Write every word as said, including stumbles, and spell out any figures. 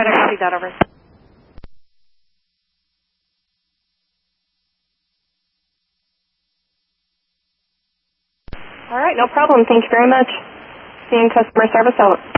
right, I received that over. All right, no problem. Thank you very much. Seeing customer service out.